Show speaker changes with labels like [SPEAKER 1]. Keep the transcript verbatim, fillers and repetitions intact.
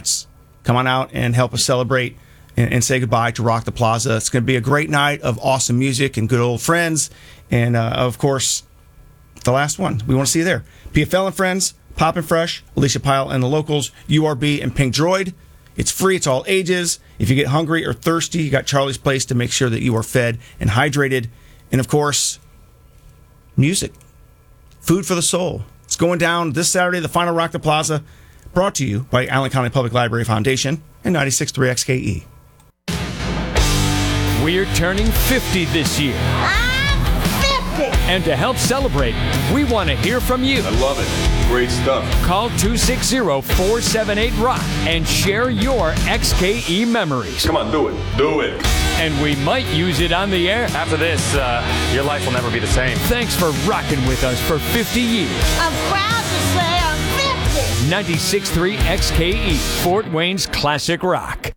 [SPEAKER 1] chance, come on out and help us celebrate and, and say goodbye to Rock the Plaza. It's going to be a great night of awesome music and good old friends. And, uh, of course, the last one. We want to see you there. P F L and Friends, Poppin' Fresh, Alicia Pyle and the Locals, U R B, and Pink Droid. It's free. It's all ages. If you get hungry or thirsty, you got Charlie's Place to make sure that you are fed and hydrated. And, of course, music. Food for the soul. It's going down this Saturday, the final Rock the Plaza, brought to you by Allen County Public Library Foundation and ninety-six point three X K E.
[SPEAKER 2] We're turning fifty this year. And to help celebrate, we want to hear from you.
[SPEAKER 3] I love it. Great stuff.
[SPEAKER 2] Call two six zero, four seven eight, ROCK and share your X K E memories.
[SPEAKER 3] Come on, do it. Do it.
[SPEAKER 2] And we might use it on the air.
[SPEAKER 4] After this, uh, your life will never be the same.
[SPEAKER 2] Thanks for rocking with us for fifty years.
[SPEAKER 5] I'm proud to say I'm fifty.
[SPEAKER 2] ninety-six point three X K E, Fort Wayne's classic rock.